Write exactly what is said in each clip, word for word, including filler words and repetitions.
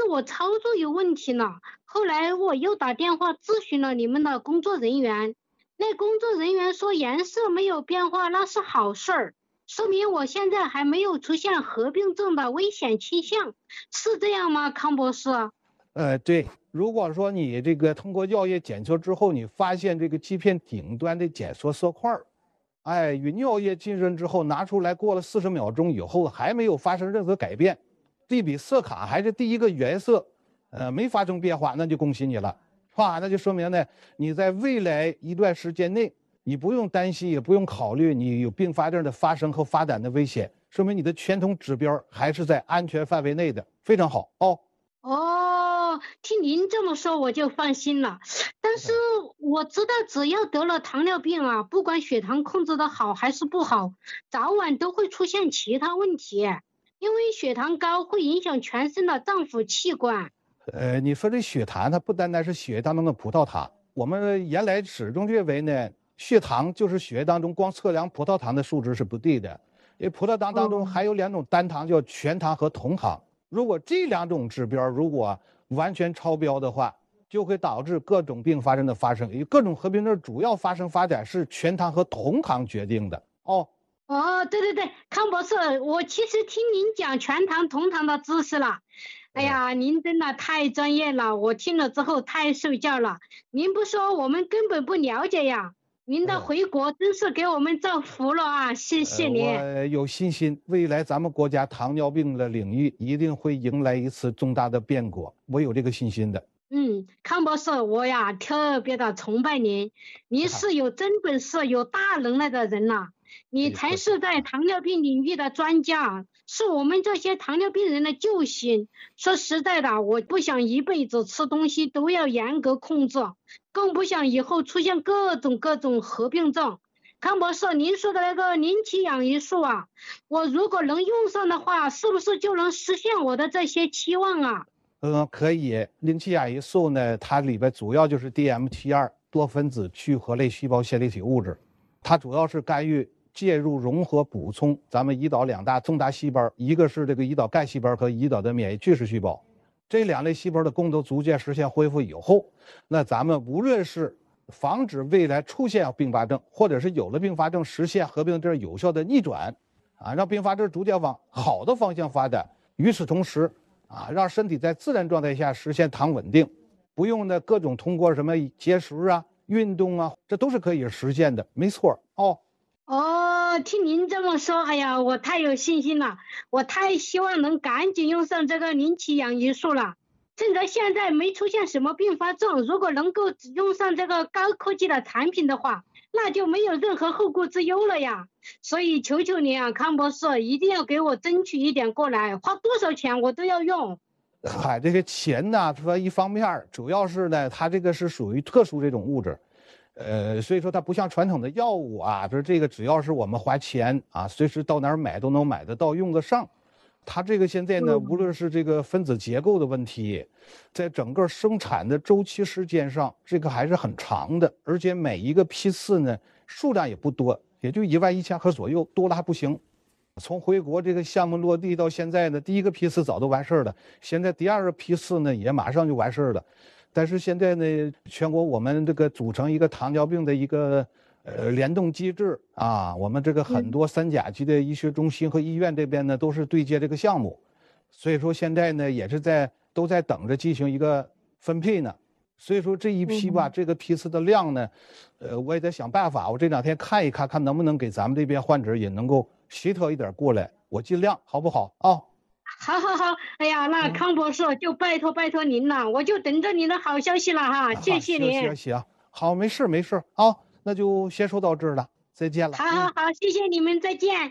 我操作有问题了。后来我又打电话咨询了你们的工作人员，那工作人员说颜色没有变化，那是好事儿，说明我现在还没有出现合并症的危险倾向，是这样吗，康博士？ 呃，对，如果说你这个通过尿液检测之后，你发现这个基片顶端的检索色块，哎，与尿液浸润之后拿出来，过了四十秒钟以后还没有发生任何改变，对比色卡还是第一个原色，呃，没发生变化，那就恭喜你了，是吧？那就说明呢，你在未来一段时间内，你不用担心，也不用考虑你有并发症的发生和发展的危险，说明你的全通指标还是在安全范围内的，非常好哦。 哦，听您这么说我就放心了。但是我知道只要得了糖尿病啊，不管血糖控制的好还是不好，早晚都会出现其他问题，因为血糖高会影响全身的脏腑器官。 呃，你说这血糖它不单单是血液当中的葡萄糖，我们原来始终认为呢，血糖就是血液当中光测量葡萄糖的数值是不对的，因为葡萄糖当中还有两种单糖叫全糖和酮糖，如果这两种指标如果完全超标的话，就会导致各种并发症的发生，因为各种合并症主要发生发展是全糖和酮糖决定的哦。 哦，对对对，康博士，我其实听您讲全糖酮糖的知识了。哎呀，您真的太专业了，我听了之后太受教了。您不说我们根本不了解呀。您的回国真是给我们造福了啊，谢谢您。 呃、我有信心，未来咱们国家糖尿病的领域一定会迎来一次重大的变革，我有这个信心的。 嗯，康博士，我呀特别的崇拜您，您是有真本事、有大能耐的人呐，你才是在糖尿病领域的专家，是我们这些糖尿病人的救星。说实在的，我不想一辈子吃东西都要严格控制，更不想以后出现各种各种合并症。康博士，您说的那个灵气养胰素啊，我如果能用上的话，是不是就能实现我的这些期望啊？ 嗯，可以。灵气养胰素呢，它里边主要就是 D M T 二 多分子聚合类细胞线粒体物质，它主要是干预介入融合补充咱们胰岛两大重大细胞，一个是这个胰岛干细胞和胰岛的免疫巨噬细胞，这两类细胞的功能逐渐实现恢复以后，那咱们无论是防止未来出现并发症，或者是有了并发症实现合并症有效的逆转，啊，让并发症逐渐往好的方向发展。与此同时，啊，让身体在自然状态下实现糖稳定，不用呢各种通过什么节食啊、运动啊，这都是可以实现的，没错哦。 哦，听您这么说，哎呀，我太有信心了，我太希望能赶紧用上这个灵气养胰素了。趁着现在没出现什么并发症，如果能够用上这个高科技的产品的话，那就没有任何后顾之忧了呀。所以求求您啊，康博士，一定要给我争取一点过来，花多少钱我都要用。 嗨，这个钱呢，说一方面，主要是呢，它这个是属于特殊这种物质，呃，所以说它不像传统的药物啊，就是这个只要是我们花钱啊，随时到哪儿买都能买得到，用得上。它这个现在呢，无论是这个分子结构的问题，在整个生产的周期时间上，这个还是很长的，而且每一个批次呢数量也不多，也就一万一千盒左右，多了还不行。从回国这个项目落地到现在呢，第一个批次早都完事儿了，现在第二个批次呢也马上就完事儿了。但是现在呢，全国我们这个组成一个糖尿病的一个呃联动机制啊，我们这个很多三甲级的医学中心和医院这边呢都是对接这个项目，所以说现在呢也是在都在等着进行一个分配呢。所以说这一批吧，这个批次的量呢，呃，我也在想办法，我这两天看一看，看能不能给咱们这边患者也能够协调一点过来，我尽量，好不好啊？ 好好好，哎呀，那康博士就拜托拜托您了，我就等着您的好消息了哈，谢谢您。 行行行，好，没事没事啊，那就先说到这儿了，再见了。 好好好，谢谢你们，再见。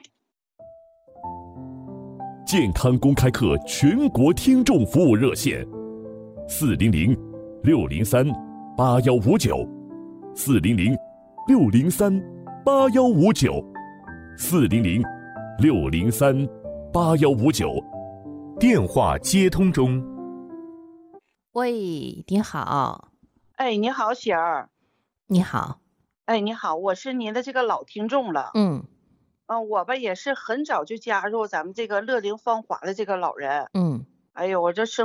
健康公开课全国听众服务热线：四零零六零三八幺五九，四零零六零三八幺五九，四零零六零三八幺五九。电话接通中。 喂，你好。 哎，你好，喜儿。 你好。 哎，你好，我是您的这个老听众了。 嗯。 嗯、呃，我吧也是很早就加入咱们这个乐龄芳华的这个老人。 嗯。 哎呦，我这生